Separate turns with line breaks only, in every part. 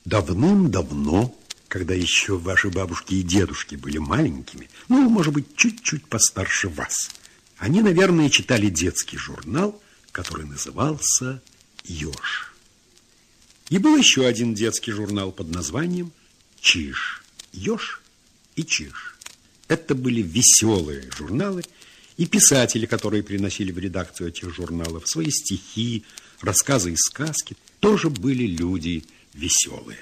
Давным-давно, когда еще ваши бабушки и дедушки были маленькими, ну, может быть, чуть-чуть постарше вас, они, наверное, читали детский журнал, который назывался «Еж». И был еще один детский журнал под названием «Чиж». «Еж» и «Чиж». Это были веселые журналы, и писатели, которые приносили в редакцию этих журналов свои стихи, рассказы и сказки, тоже были люди веселые.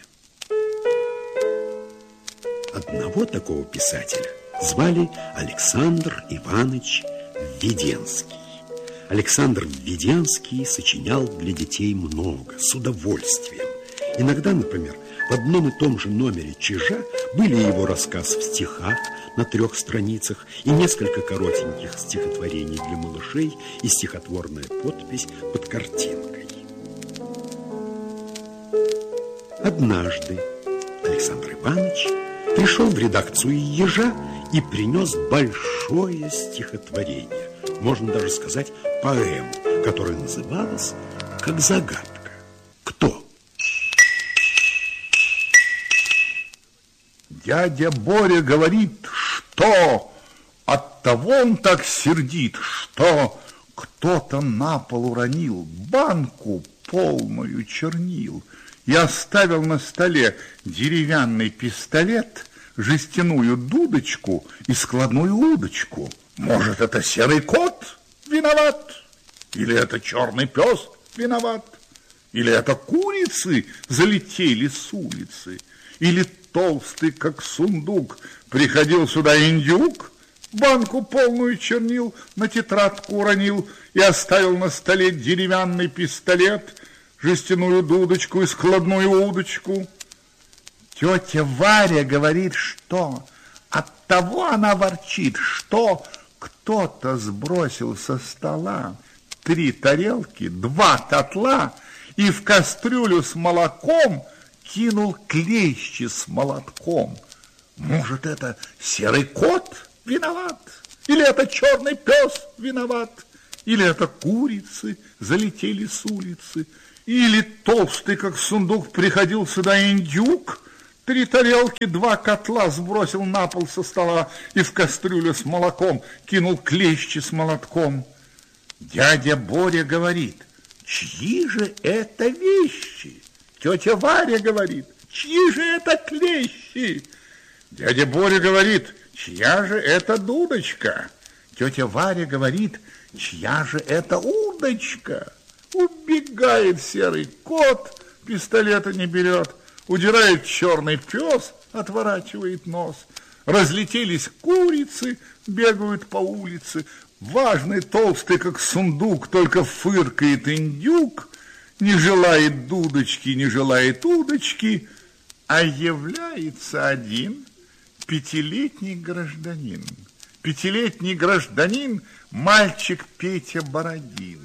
Одного такого писателя звали Александр Иванович Введенский. Александр Введенский сочинял для детей много, с удовольствием. Иногда, например, в одном и том же номере «Чижа» были его рассказ в стихах на 3 страницах и несколько коротеньких стихотворений для малышей и стихотворная подпись под картинкой. Однажды Александр Иванович пришел в редакцию «Ежа» и принес большое стихотворение, можно даже сказать поэму, которая называлась как загадка. Кто?
Дядя Боря говорит, что оттого он так сердит, что кто-то на пол уронил банку, полную чернил, и оставил на столе деревянный пистолет, жестяную дудочку и складную удочку. Может, это серый кот виноват? Или это черный пес виноват? Или это курицы залетели с улицы? Или толстый, как сундук, приходил сюда индюк, банку полную чернил на тетрадку уронил и оставил на столе деревянный пистолет, жестяную дудочку и складную удочку? Тетя Варя говорит, что оттого она ворчит, что кто-то сбросил со стола 3 тарелки, 2 котла и в кастрюлю с молоком кинул клещи с молотком. Может, это серый кот виноват? Или это черный пес виноват? Или это курицы залетели с улицы? Или толстый, как сундук, приходил сюда индюк, 3 тарелки, 2 котла сбросил на пол со стола и в кастрюлю с молоком кинул клещи с молотком? Дядя Боря говорит, чьи же это вещи? Тетя Варя говорит, чьи же это клещи? Дядя Боря говорит, чья же это дудочка? Тетя Варя говорит, чья же это удочка? Убегает серый кот, пистолета не берет. Удирает черный пес, отворачивает нос. Разлетелись курицы, бегают по улице. Важный, толстый, как сундук, только фыркает индюк. Не желает дудочки, не желает удочки, а является один 5-летний гражданин. 5-летний гражданин, мальчик Петя Бородин.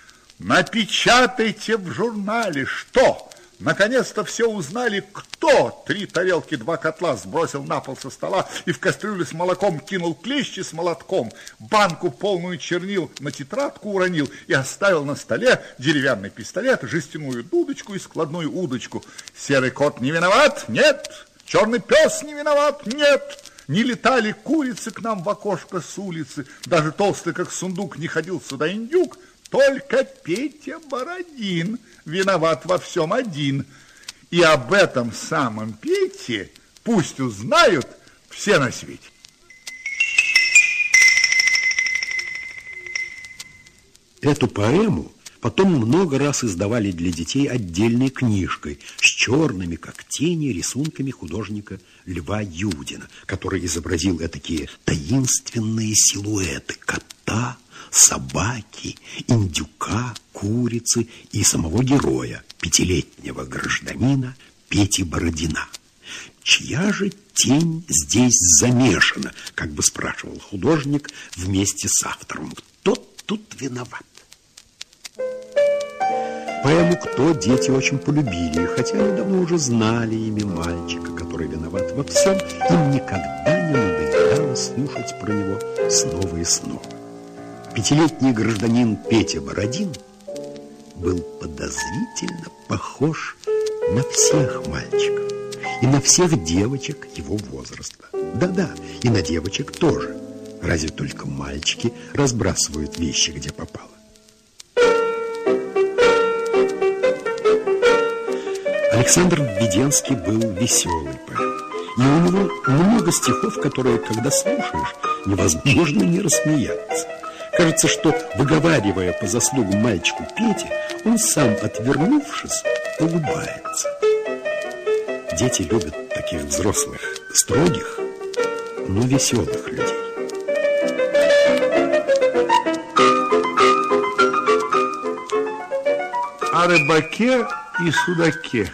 Напечатайте в журнале, что... Наконец-то все узнали, кто 3 тарелки, 2 котла сбросил на пол со стола и в кастрюлю с молоком кинул клещи с молотком, банку полную чернил на тетрадку уронил и оставил на столе деревянный пистолет, жестяную дудочку и складную удочку. Серый кот не виноват? Нет. Черный пес не виноват? Нет. Не летали курицы к нам в окошко с улицы, даже толстый, как сундук, не ходил сюда индюк. Только Петя Бородин виноват во всем один. И об этом самом Пете пусть узнают все на свете.
Эту поэму потом много раз издавали для детей отдельной книжкой с черными, как тени, рисунками художника Льва Юдина, который изобразил этакие таинственные силуэты кота, собаки, индюка, курицы и самого героя, 5-летнего гражданина Пети Бородина. Чья же тень здесь замешана, как бы спрашивал художник вместе с автором. Кто тут виноват? Поэму «Кто» дети очень полюбили, хотя они давно уже знали имя мальчика, который виноват во всем, им никогда не надоедало слушать про него снова и снова. 5-летний гражданин Петя Бородин был подозрительно похож на всех мальчиков и на всех девочек его возраста. Да-да, и на девочек тоже. Разве только мальчики разбрасывают вещи, где попало. Александр Введенский был веселый поэт. И у него много стихов, которые, когда слушаешь, невозможно не рассмеяться. Кажется, что, выговаривая по заслугам мальчику Пете, он сам, отвернувшись, улыбается. Дети любят таких взрослых, строгих, но веселых людей.
О рыбаке и судаке.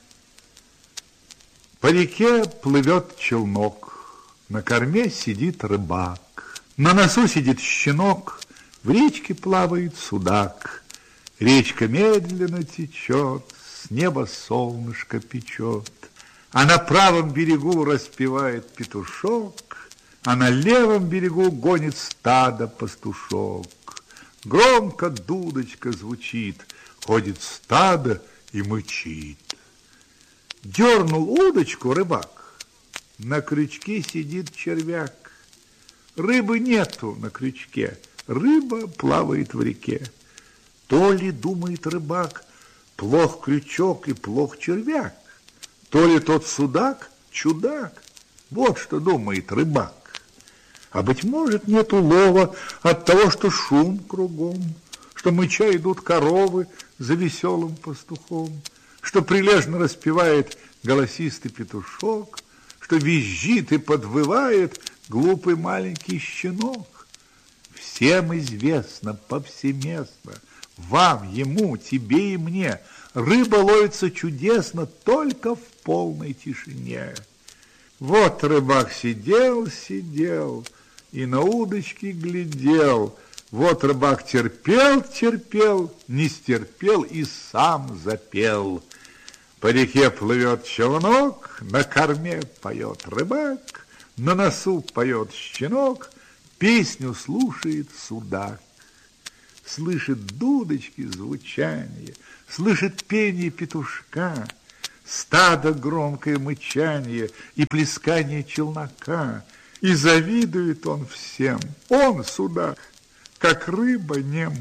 По реке плывет челнок, на корме сидит рыбак, на носу сидит щенок, в речке плавает судак. Речка медленно течет, с неба солнышко печет, а на правом берегу распевает петушок, а на левом берегу гонит стадо пастушок. Громко дудочка звучит, ходит стадо и мычит. Дернул удочку рыбак, на крючке сидит червяк. Рыбы нету на крючке, рыба плавает в реке. То ли, думает рыбак, плох крючок и плох червяк, то ли тот судак чудак. Вот что думает рыбак. А быть может, нет улова от того, что шум кругом, что мыча идут коровы за веселым пастухом, что прилежно распевает голосистый петушок, что визжит и подвывает глупый маленький щенок. Всем известно повсеместно, вам, ему, тебе и мне, рыба ловится чудесно только в полной тишине. Вот рыбак сидел и на удочке глядел. Вот рыбак терпел, не стерпел и сам запел. По реке плывет челнок, на корме поет рыбак, на носу поет щенок, песню слушает судак. Слышит дудочки звучание, слышит пение петушка, стадо громкое мычание и плескание челнока. И завидует он всем, он, судак, как рыба нем.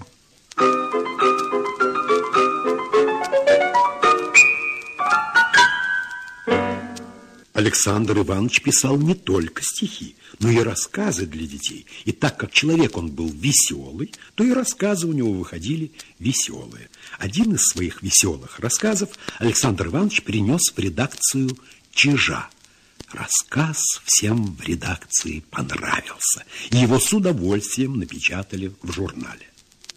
Александр Иванович писал не только стихи, но и рассказы для детей. И так как человек он был веселый, то и рассказы у него выходили веселые. Один из своих веселых рассказов Александр Иванович перенес в редакцию «Чижа». Рассказ всем в редакции понравился, и его с удовольствием напечатали в журнале.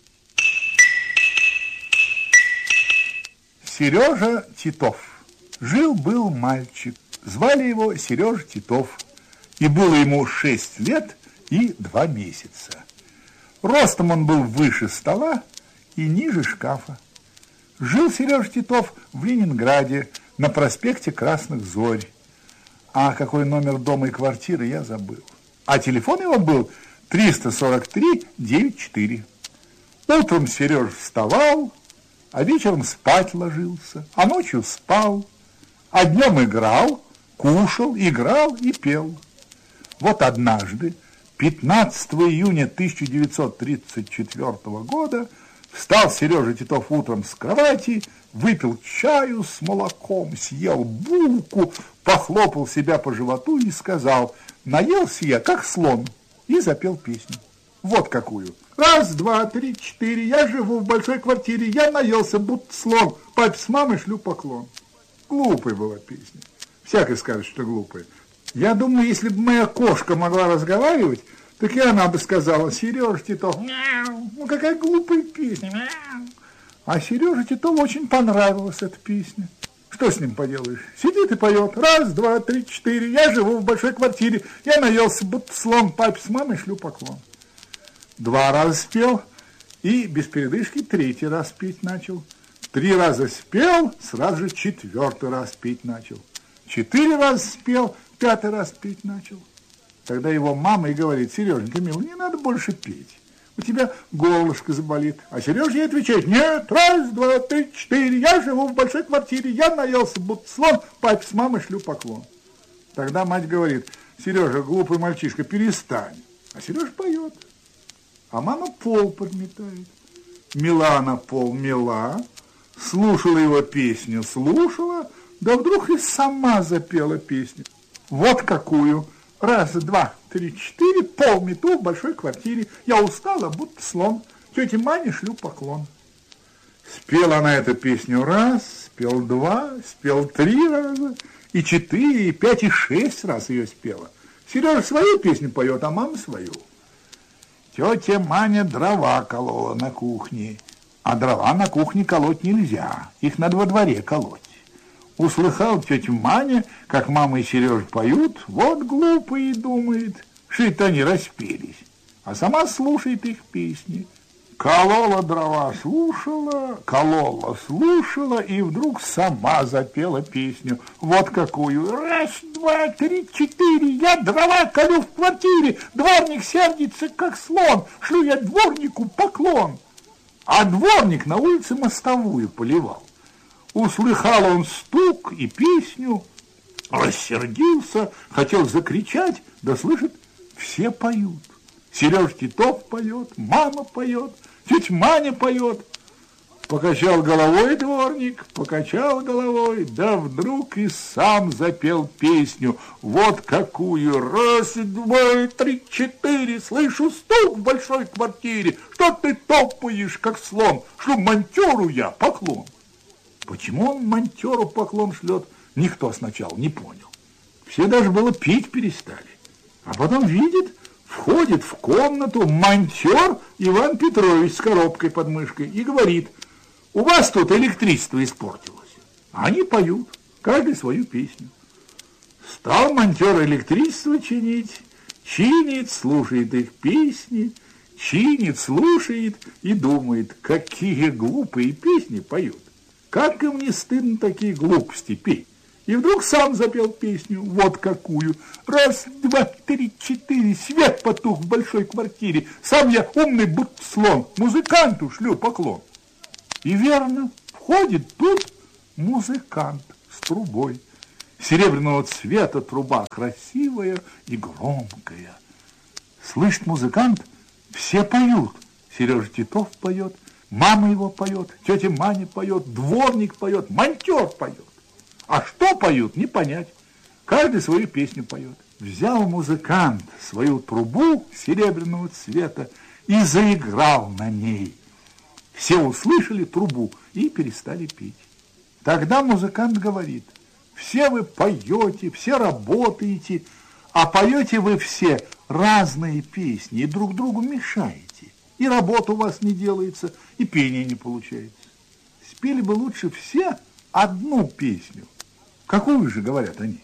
Сережа Титов. Жил-был мальчик, звали его Сережа Титов, и было ему 6 лет и 2 месяца. Ростом он был выше стола и ниже шкафа. Жил Сережа Титов в Ленинграде на проспекте Красных Зорь. А какой номер дома и квартиры, я забыл. А телефон его был 343-94. Утром Сережа вставал, а вечером спать ложился, а ночью спал, а днем играл, кушал, играл и пел. Вот однажды, 15 июня 1934 года, встал Сережа Титов утром с кровати, выпил чаю с молоком, съел булку, похлопал себя по животу и сказал: «Наелся я, как слон», и запел песню. Вот какую. Раз, два, три, четыре, я живу в большой квартире, я наелся, будто слон, папе с мамой шлю поклон. Глупая была песня. Всякий скажет, что глупая. Я думаю, если бы моя кошка могла разговаривать, так и она бы сказала: Сережа Титов, мяу, ну какая глупая песня, мяу. А Сереже Титову очень понравилась эта песня. Что с ним поделаешь? Сидит и поет. Раз, два, три, четыре. Я живу в большой квартире. Я наелся, будто слон, папе с мамой шлю поклон. 2 раза спел и без передышки 3-й раз петь начал. 3 раза спел, сразу же 4-й раз петь начал. 4 раза спел, 5-й раз петь начал. Тогда его мама и говорит: Сереженька, милый, не надо больше петь. у тебя горлышко заболит. А Сережа ей отвечает: нет, раз, два, три, четыре, я живу в большой квартире, я наелся, будто слон, папе с мамой шлю поклон. Тогда мать говорит: Сережа, глупый мальчишка, перестань. А Сережа поет. А мама пол подметает. Мела она пол, мела, слушала его песню, слушала, да вдруг и сама запела песню. Вот какую. Раз, два, три, четыре, пол мету в большой квартире. Я устала, будто слон. Тете Мане шлю поклон. Спела она эту песню раз, спел два, спел три раза, и четыре, и пять, и шесть раз ее спела. Сережа свою песню поет, а мама свою. Тетя Маня дрова колола на кухне, а дрова на кухне колоть нельзя, их надо во дворе колоть. Услыхал тетя Маня, как мама и Сережа поют, вот глупый, думает, что это они распелись, а сама слушает их песни. Колола дрова, слушала, колола, слушала, и вдруг сама запела песню. Вот какую. Раз, два, три, четыре, я дрова колю в квартире, дворник сердится, как слон, шлю я дворнику поклон. А дворник на улице мостовую поливал. Услыхал он стук и песню, рассердился, хотел закричать, да слышит, все поют. Сереж Титов поет, мама поет, тетя Маня поет. Покачал головой дворник, покачал головой, да вдруг и сам запел песню. Вот какую. Раз, два, три, четыре, слышу стук в большой квартире. Что ты топаешь, как слон? Шлю монтеру я поклон. Почему он монтеру поклон шлет, никто сначала не понял. Все даже было пить перестали. А потом видит, входит в комнату монтер Иван Петрович с коробкой под мышкой и говорит: у вас тут электричество испортилось. А они поют, каждый свою песню. Стал монтер электричество чинить, чинит, слушает их песни, чинит, слушает и думает, какие глупые песни поют. Как им не стыдно такие глупости петь? И вдруг сам запел песню, вот какую. Раз, два, три, четыре, свет потух в большой квартире. Сам я умный, будто слон, музыканту шлю поклон. И верно, входит тут музыкант с трубой. Серебряного цвета труба, красивая и громкая. Слышит музыкант, все поют. Сережа Титов поет, мама его поет, тетя Маня поет, дворник поет, монтер поет. А что поют, не понять. Каждый свою песню поет. Взял музыкант свою трубу серебряного цвета и заиграл на ней. Все услышали трубу и перестали петь. Тогда музыкант говорит: все вы поете, все работаете, а поете вы все разные песни и друг другу мешаете. И работа у вас не делается, и пение не получается. Спели бы лучше все одну песню. Какую же, говорят они?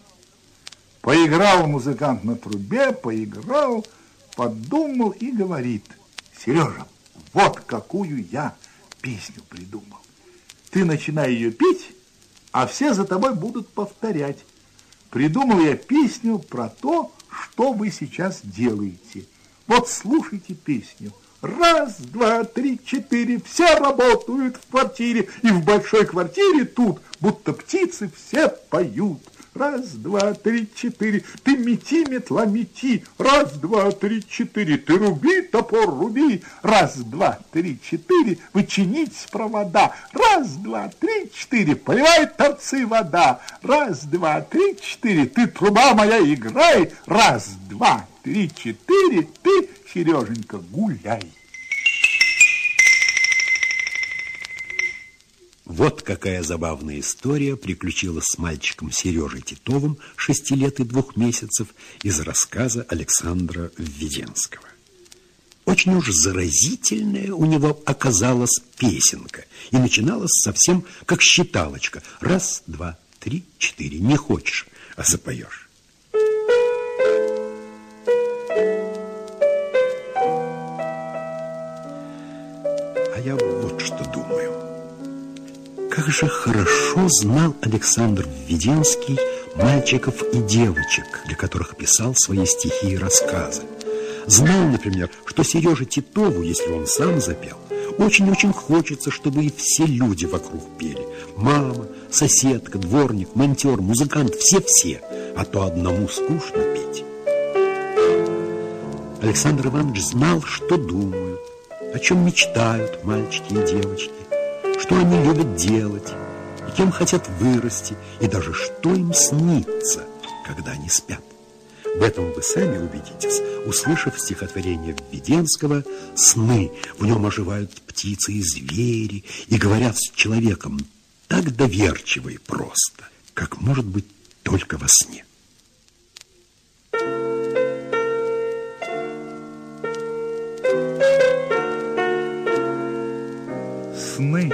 Поиграл музыкант на трубе, поиграл, подумал и говорит: Сережа, вот какую я песню придумал. Ты начинай ее петь, а все за тобой будут повторять. Придумал я песню про то, что вы сейчас делаете. Вот слушайте песню. Раз, два, три, четыре, все работают в квартире, и в большой квартире тут, будто птицы, все поют. Раз, два, три, четыре, ты мети, метла, мети. Раз, два, три, четыре, ты руби, топор, руби. Раз, два, три, четыре, вы чините провода. Раз, два, три, четыре, поливает торцы вода. Раз, два, три, четыре, ты, труба моя, играй. Раз, два, три, четыре, ты, Сереженька, гуляй.
Вот какая забавная история приключилась с мальчиком Сережей Титовым, 6 лет и 2 месяцев, из рассказа Александра Введенского. Очень уж заразительная у него оказалась песенка, и начиналась совсем как считалочка. Раз, два, три, четыре. Не хочешь, а запоешь. А я вот что думаю. Как же хорошо знал Александр Введенский мальчиков и девочек, для которых писал свои стихи и рассказы. Знал, например, что Сереже Титову, если он сам запел, очень-очень хочется, чтобы и все люди вокруг пели. Мама, соседка, дворник, монтер, музыкант, все-все. А то одному скучно петь. Александр Иванович знал, что думают, о чем мечтают мальчики и девочки, что они любят делать, и кем хотят вырасти, и даже что им снится, когда они спят. В этом вы сами убедитесь, услышав стихотворение Введенского «Сны». В нем оживают птицы и звери и говорят с человеком так доверчиво и просто, как может быть только во сне.
Сны.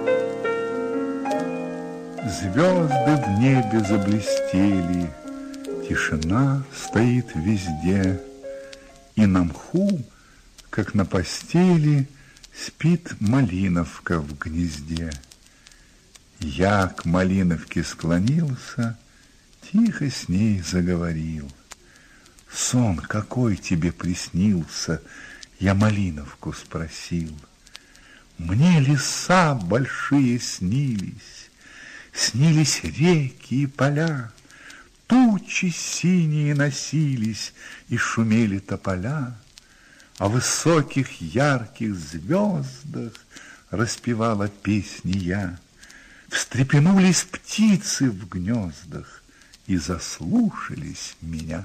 Звезды в небе заблестели, тишина стоит везде, и на мху, как на постели, спит малиновка в гнезде. Я к малиновке склонился, тихо с ней заговорил. Сон какой тебе приснился, я малиновку спросил. Мне леса большие снились, снились реки и поля, тучи синие носились и шумели тополя, о высоких ярких звездах распевала песни я. Встрепенулись птицы в гнездах и заслушались меня.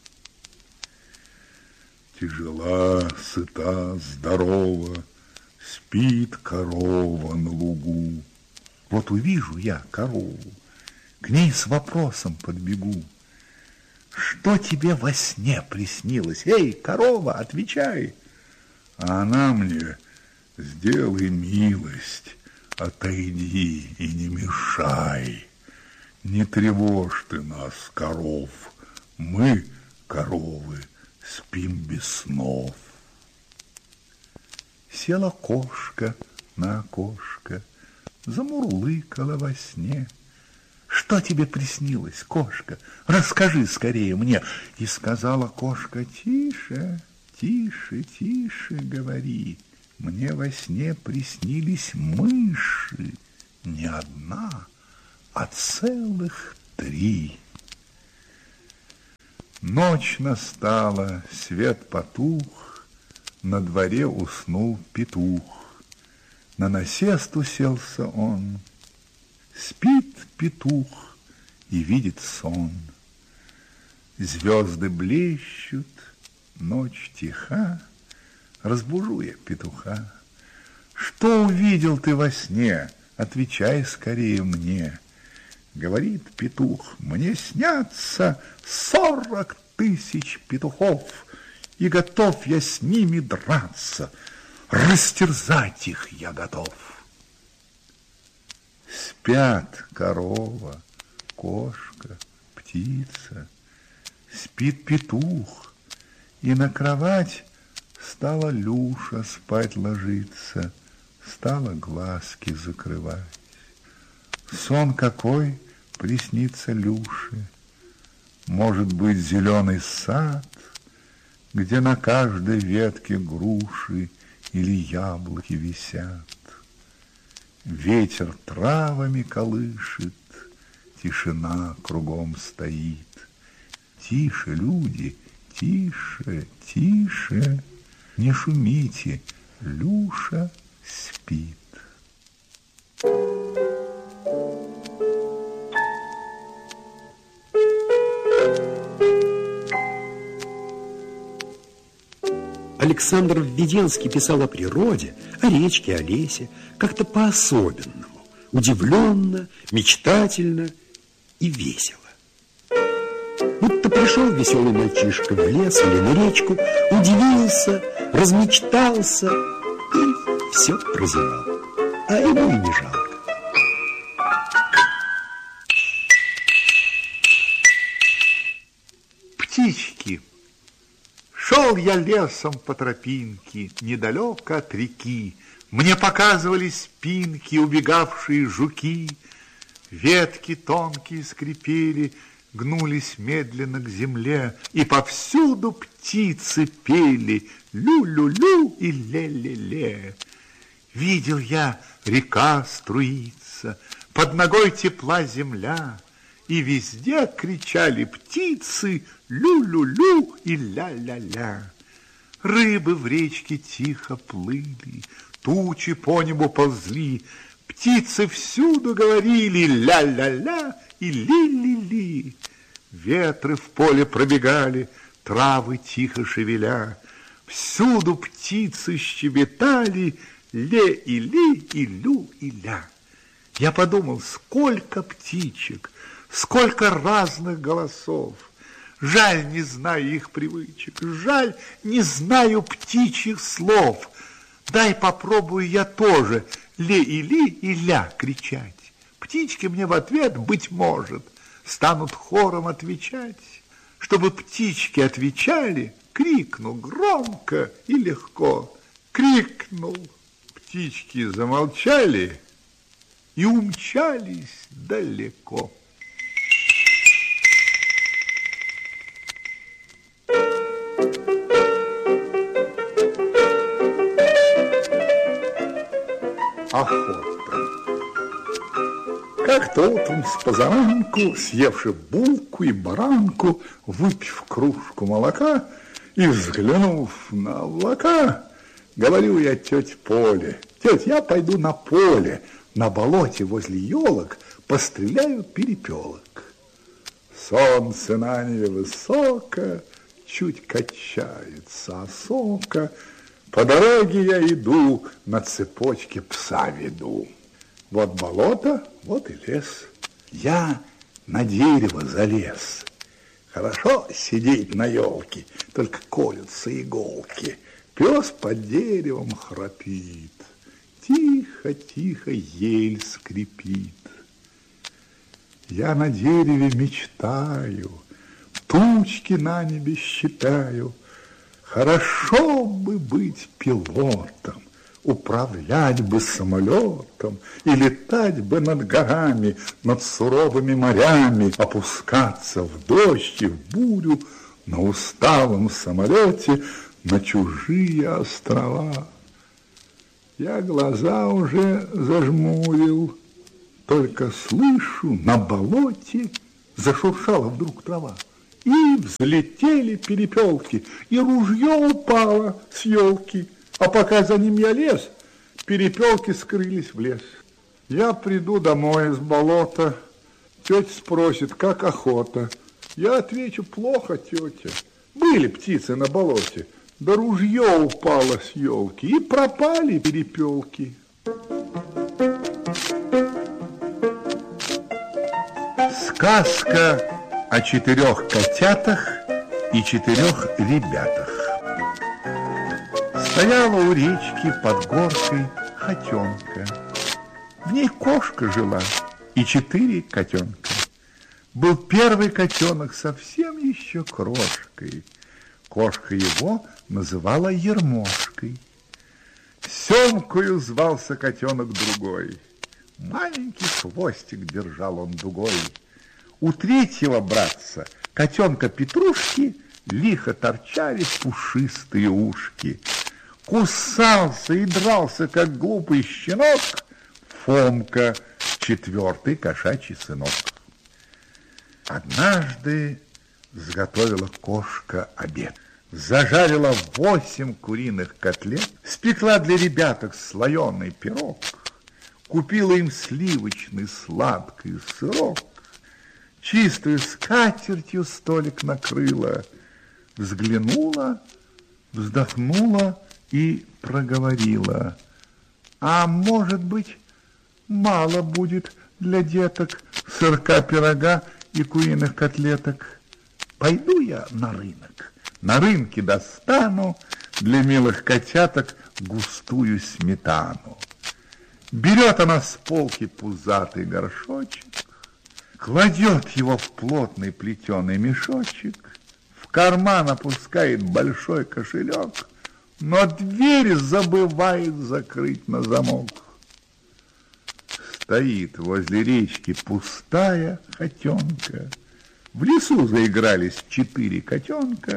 Тяжела, сыта, здорова, спит корова на лугу. Вот увижу я корову, к ней с вопросом подбегу. Что тебе во сне приснилось? Эй, корова, отвечай. А она мне: сделай милость, отойди и не мешай. Не тревожь ты нас, коров, мы, коровы, спим без снов. Села кошка на окошко, замурлыкала во сне. Что тебе приснилось, кошка? Расскажи скорее мне. И сказала кошка: тише, тише, тише говори. Мне во сне приснились мыши, не одна, а целых 3. Ночь настала, свет потух, на дворе уснул петух. На насест уселся он. Спит петух и видит сон. Звезды блещут, ночь тиха. Разбужу я петуха. Что увидел ты во сне? Отвечай скорее мне. Говорит петух: мне снятся 40 000 петухов, и готов я с ними драться. Растерзать их я готов. Спят корова, кошка, птица, спит петух, и на кровать стала Люша спать ложиться, стала глазки закрывать. Сон какой приснится Люше? Может быть, зеленый сад, где на каждой ветке груши или яблоки висят. Ветер травами колышет, тишина кругом стоит. Тише, люди, тише, тише, не шумите, Люша спит.
Александр Введенский писал о природе, о речке, о лесе, как-то по-особенному, удивленно, мечтательно и весело. Будто пришел веселый мальчишка в лес или на речку, удивился, размечтался и все прозевал. А ему и не жалко.
Птички. Шел я лесом по тропинке, недалеко от реки. Мне показывались спинки, убегавшие жуки. Ветки тонкие скрипели, гнулись медленно к земле, и повсюду птицы пели лю-лю-лю и ле-ле-ле. Видел я, река струится, под ногой тепла земля, и везде кричали птицы лю-лю-лю и ля-ля-ля. Рыбы в речке тихо плыли, тучи по небу ползли, птицы всюду говорили ля-ля-ля и ли-ли-ли. Ветры в поле пробегали, травы тихо шевеля, всюду птицы щебетали ле и ли и лю и ля. Я подумал, сколько птичек, сколько разных голосов. Жаль, не знаю их привычек, жаль, не знаю птичьих слов. Дай попробую я тоже ле и ли и ля кричать. Птички мне в ответ, быть может, станут хором отвечать. Чтобы птички отвечали, крикну громко и легко. Крикнул, птички замолчали и умчались далеко. Охота. Как-то утром с позаранку, съевши булку и баранку, выпив кружку молока и взглянув на облака, говорю я тете Поле: тетя, я пойду на поле, на болоте возле елок постреляю перепелок. Солнце на небе высоко, чуть качается осока. По дороге я иду, на цепочке пса веду. Вот болото, вот и лес. Я на дерево залез. Хорошо сидеть на елке, только колются иголки. Пес под деревом храпит, тихо-тихо ель скрипит. Я на дереве мечтаю, тучки на небе считаю. Хорошо бы быть пилотом, управлять бы самолетом и летать бы над горами, над суровыми морями, опускаться в дождь и в бурю на усталом самолете на чужие острова. Я глаза уже зажмурил, только слышу, на болоте зашуршала вдруг трава. И взлетели перепелки, и ружье упало с елки. А пока за ним я лез, перепелки скрылись в лес. Я приду домой с болота, тетя спросит, как охота. Я отвечу: плохо, тетя. Были птицы на болоте, да ружье упало с елки, и пропали перепелки. Сказка о 4 котятах и 4 ребятах. Стояла у речки под горкой хотенка. В ней кошка жила и 4 котенка. Был первый котенок совсем еще крошкой. Кошка его называла Ермошкой. Семкою звался котенок другой. Маленький хвостик держал он дугой. У 3-го братца, котенка Петрушки, лихо торчали пушистые ушки. Кусался и дрался, как глупый щенок, Фомка, 4-й кошачий сынок. Однажды сготовила кошка обед. Зажарила 8 куриных котлет, спекла для ребяток слоеный пирог, купила им сливочный сладкий сырок, чистую скатертью столик накрыла, взглянула, вздохнула и проговорила: а может быть, мало будет для деток сырка, пирога и куриных котлеток. Пойду я на рынок, на рынке достану для милых котяток густую сметану. Берет она с полки пузатый горшочек, кладет его в плотный плетеный мешочек, в карман опускает большой кошелек, но дверь забывает закрыть на замок. Стоит возле речки пустая хотенка, В лесу заигрались 4 котенка.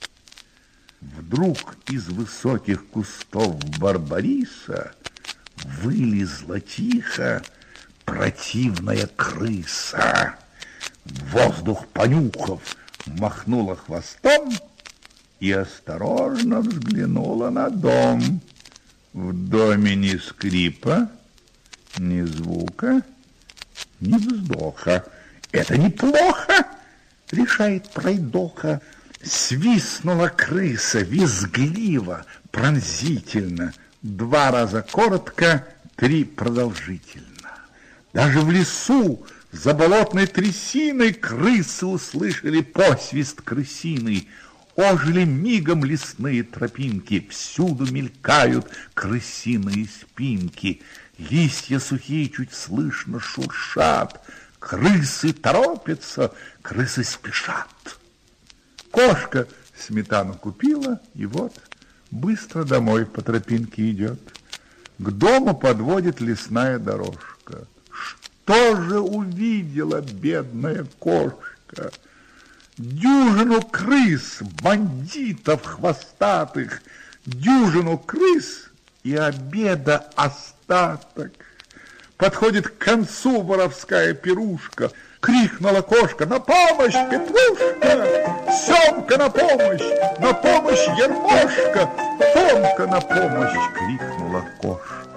Вдруг из высоких кустов барбариса вылезла тихо противная крыса. Воздух понюхав, махнула хвостом и осторожно взглянула на дом. В доме ни скрипа, ни звука, ни вздоха. Это неплохо, решает пройдоха. Свистнула крыса визгливо, пронзительно, 2 раза коротко, 3 продолжительно. Даже в лесу за болотной трясиной крысы услышали посвист крысиный. Ожили мигом лесные тропинки, всюду мелькают крысиные спинки. Листья сухие чуть слышно шуршат, крысы торопятся, крысы спешат. Кошка сметану купила и вот быстро домой по тропинке идет. К дому подводит лесная дорожка. Что же увидела бедная кошка? Дюжину крыс, бандитов хвостатых, дюжину крыс и обеда остаток. Подходит к концу воровская пирушка. Крикнула кошка: на помощь, Петрушка! Семка на помощь Ермошка! Фомка на помощь! Крикнула кошка.